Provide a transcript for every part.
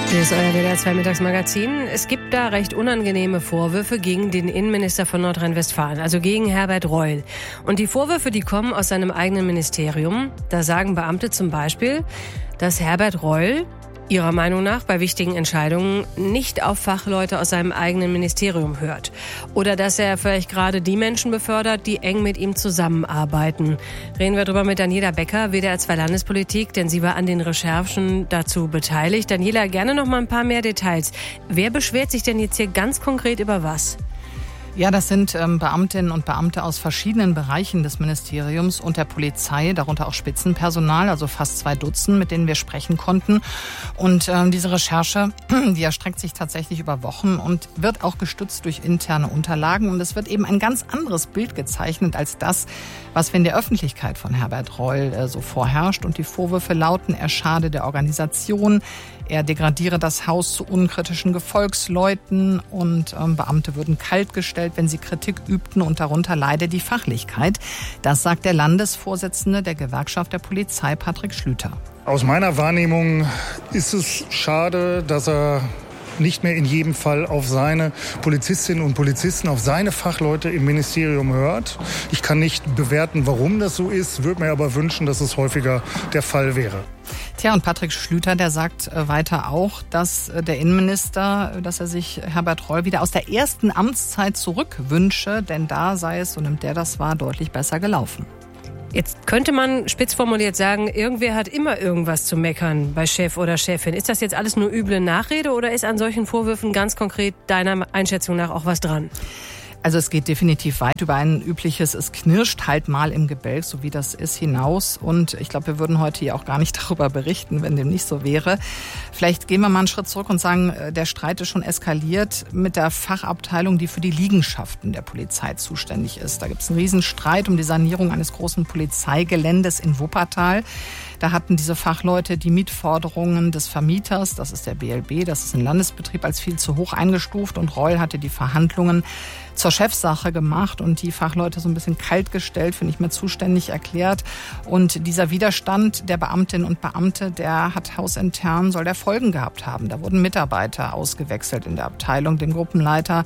Hier ist euer WDR 2 Mittagsmagazin. Es gibt da recht unangenehme Vorwürfe gegen den Innenminister von Nordrhein-Westfalen, also gegen Herbert Reul. Und die Vorwürfe, die kommen aus seinem eigenen Ministerium. Da sagen Beamte zum Beispiel, dass Herbert Reul ihrer Meinung nach bei wichtigen Entscheidungen nicht auf Fachleute aus seinem eigenen Ministerium hört. Oder dass er vielleicht gerade die Menschen befördert, die eng mit ihm zusammenarbeiten. Reden wir darüber mit Daniela Becker, WDR 2 Landespolitik, denn sie war an den Recherchen dazu beteiligt. Daniela, gerne noch mal ein paar mehr Details. Wer beschwert sich denn jetzt hier ganz konkret über was? Ja, das sind Beamtinnen und Beamte aus verschiedenen Bereichen des Ministeriums und der Polizei, darunter auch Spitzenpersonal, also fast 2 Dutzend, mit denen wir sprechen konnten. Und diese Recherche, die erstreckt sich tatsächlich über Wochen und wird auch gestützt durch interne Unterlagen. Und es wird eben ein ganz anderes Bild gezeichnet als das, was in der Öffentlichkeit von Herbert Reul so vorherrscht. Und die Vorwürfe lauten, er schade der Organisation, er degradiere das Haus zu unkritischen Gefolgsleuten und Beamte würden kaltgestellt, wenn sie Kritik übten und darunter leide die Fachlichkeit. Das sagt der Landesvorsitzende der Gewerkschaft der Polizei, Patrick Schlüter. Aus meiner Wahrnehmung ist es schade, dass er nicht mehr in jedem Fall auf seine Polizistinnen und Polizisten, auf seine Fachleute im Ministerium hört. Ich kann nicht bewerten, warum das so ist, würde mir aber wünschen, dass es häufiger der Fall wäre. Tja, und Patrick Schlüter, der sagt weiter auch, dass der Innenminister, dass er sich Herbert Reul wieder aus der ersten Amtszeit zurückwünsche, denn da sei es, so nimmt der das wahr, deutlich besser gelaufen. Jetzt könnte man spitz formuliert sagen, irgendwer hat immer irgendwas zu meckern bei Chef oder Chefin. Ist das jetzt alles nur üble Nachrede oder ist an solchen Vorwürfen ganz konkret deiner Einschätzung nach auch was dran? Also es geht definitiv weit über ein übliches, es knirscht halt mal im Gebälk, so wie das ist, hinaus. Und ich glaube, wir würden heute hier auch gar nicht darüber berichten, wenn dem nicht so wäre. Vielleicht gehen wir mal einen Schritt zurück und sagen, der Streit ist schon eskaliert mit der Fachabteilung, die für die Liegenschaften der Polizei zuständig ist. Da gibt es einen Riesenstreit um die Sanierung eines großen Polizeigeländes in Wuppertal. Da hatten diese Fachleute die Mietforderungen des Vermieters, das ist der BLB, das ist ein Landesbetrieb, als viel zu hoch eingestuft. Und Reul hatte die Verhandlungen zur Chefsache gemacht und die Fachleute so ein bisschen kalt gestellt, für nicht mehr zuständig erklärt. Und dieser Widerstand der Beamtinnen und Beamte, der hat hausintern, soll der Folgen gehabt haben. Da wurden Mitarbeiter ausgewechselt in der Abteilung, dem Gruppenleiter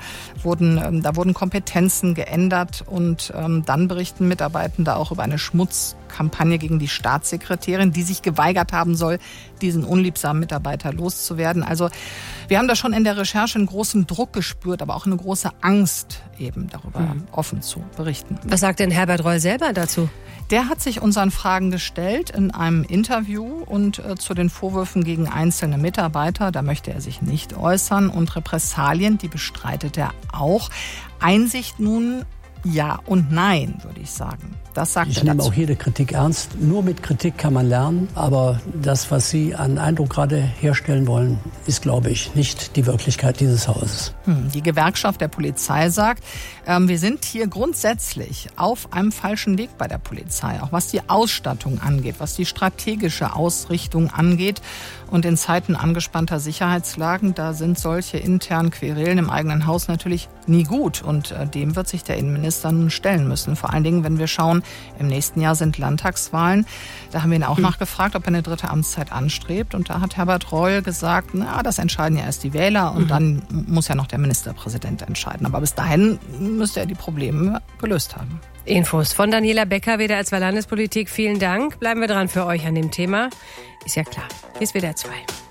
da wurden Kompetenzen geändert und dann berichten Mitarbeitende auch über eine Schmutzkampagne gegen die Staatssekretärin, die sich geweigert haben soll, diesen unliebsamen Mitarbeiter loszuwerden. Also wir haben da schon in der Recherche einen großen Druck gespürt, aber auch eine große Angst, eben darüber offen zu berichten. Was sagt denn Herbert Reul selber dazu? Der hat sich unseren Fragen gestellt in einem Interview und zu den Vorwürfen gegen einzelne Mitarbeiter, da möchte er sich nicht äußern, und Repressalien, die bestreitet er auch. Einsicht nun, ja und nein, würde ich sagen. Das sagt er dazu. Ich nehme auch jede Kritik ernst. Nur mit Kritik kann man lernen. Aber das, was Sie an Eindruck gerade herstellen wollen, ist, glaube ich, nicht die Wirklichkeit dieses Hauses. Die Gewerkschaft der Polizei sagt, wir sind hier grundsätzlich auf einem falschen Weg bei der Polizei. Auch was die Ausstattung angeht, was die strategische Ausrichtung angeht. Und in Zeiten angespannter Sicherheitslagen, da sind solche internen Querelen im eigenen Haus natürlich nie gut. Und dem wird sich der Innenminister nun stellen müssen. Vor allen Dingen, wenn wir schauen, im nächsten Jahr sind Landtagswahlen. Da haben wir ihn auch nachgefragt, ob er eine 3. Amtszeit anstrebt. Und da hat Herbert Reul gesagt, das entscheiden ja erst die Wähler und dann muss ja noch der Ministerpräsident entscheiden. Aber bis dahin müsste er die Probleme gelöst haben. Infos von Daniela Becker, WDR 2 Landespolitik. Vielen Dank. Bleiben wir dran für euch an dem Thema. Ist ja klar. Hier ist WDR 2.